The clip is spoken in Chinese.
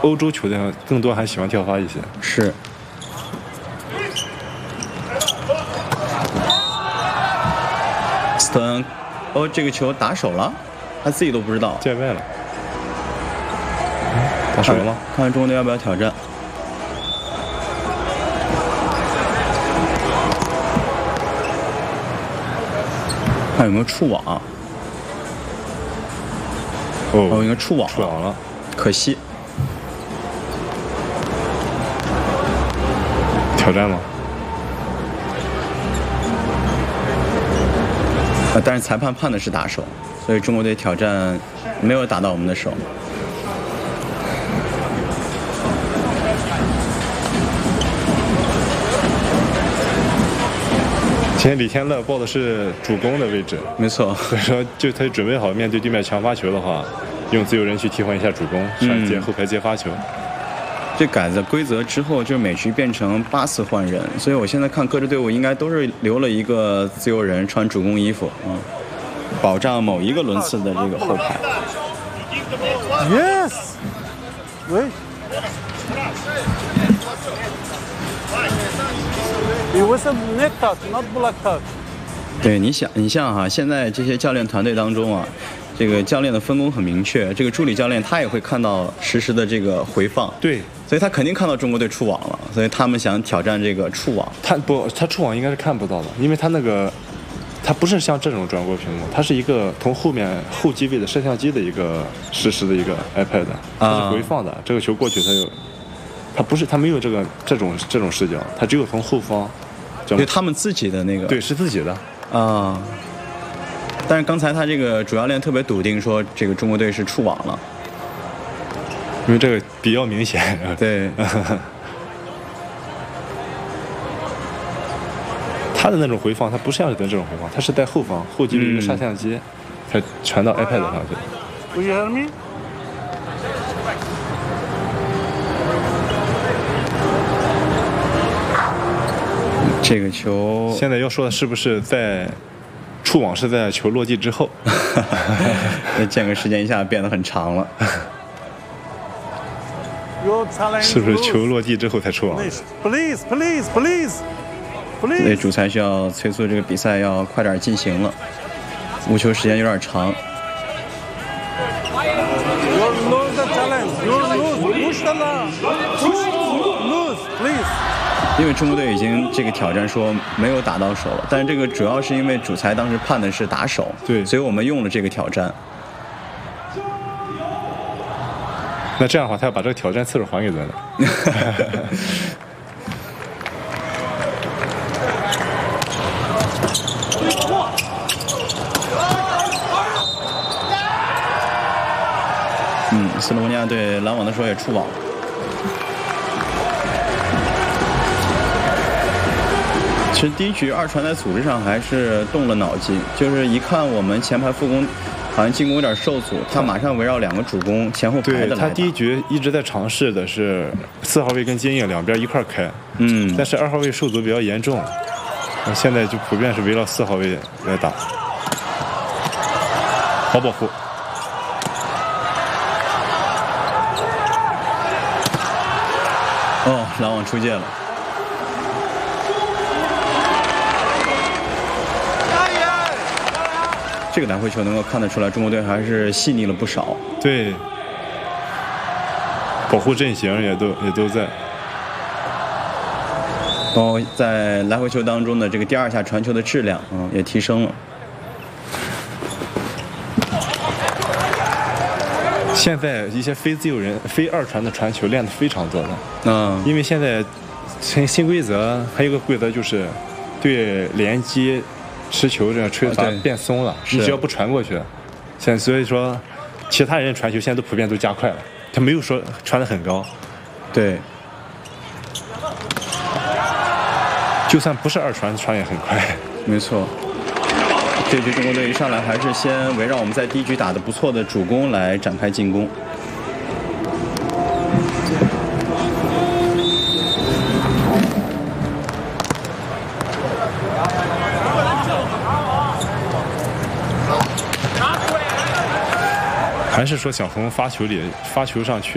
欧洲球队更多还喜欢跳发一些。 是。斯特恩，哦，这个球打手了，他自己都不知道。 界外了。打手了吗？ 看看中国队要不要挑战。看有没有触网。哦，应该触网了。 触网了， 可惜。 挑战吗？ 但是裁判判的是打手，所以中国队挑战没有打到我们的手。 今天李天乐报的是主攻的位置， 没错。 所以说，就他准备好面对对面强发球的话，用自由人去替换一下主攻，上接后排接发球。 这改的规则之后，就是每局变成8次换人，所以我现在看各支队伍应该都是留了一个自由人穿主攻衣服，保障某一个轮次的这个后排。 Yes. Wait. It was a net touch, not block touch. 对，你像哈，现在这些教练团队当中啊，这个教练的分工很明确，这个助理教练他也会看到实时的这个回放。 对。 所以他肯定看到中国队触网了，所以他们想挑战这个触网。 他触网应该是看不到的，因为他那个，他不是像这种转播屏幕，它是一个从后面后机位的摄像机的一个实时的一个 iPad， 它是回放的。这个球过去他没有这种视角，他只有从后方。 就他们自己的那个。 对，是自己的。 啊。但是刚才他这个主教练特别笃定说，这个中国队是触网了。 因为这个比较明显， 对， 他的那种回放，他不像是这种回放，他是在后方后机的一个摄像机，才传到 iPad 上去。 Will you hear me? 这个球现在要说的是不是在触网是在球落地之后？ 那间隔时间一下变得很长了。 是不是球落地之后才触网？ Please. 所以主裁需要催促这个比赛要快点进行了，无球时间有点长。因为中国队已经这个挑战说没有打到手了，但是这个主要是因为主裁当时判的是打手， 对， 所以我们用了这个挑战。 那这样的话，他要把这个挑战次数还给咱了。 斯洛文尼亚队拦网的时候也触网。其实第一局二传在组织上还是动了脑筋，就是一看我们前排副攻好像进攻有点受阻，他马上围绕2个主攻前后排的来打。 对，他第一局一直在尝试的是4号位跟金硬两边一块开，但是2号位受阻比较严重，现在就普遍是围绕4号位来打，好保护。 哦，拦网出界了。这个来回球能够看得出来，中国队还是细腻了不少。 对，保护阵型也都在。 然后在来回球当中的这个第2下传球的质量，也提升了。 现在一些非自由人、非2传的传球练得非常多的。因为现在新规则还有个规则就是对连击持球这个吹罚变松了，你只要不传过去，所以说其他人传球现在都普遍都加快了，他没有说传得很高。 对， 就算不是2传，传也很快。 没错。这局中国队一上来还是先围绕我们在第一局打得不错的主攻来展开进攻。 还是说想从发球上去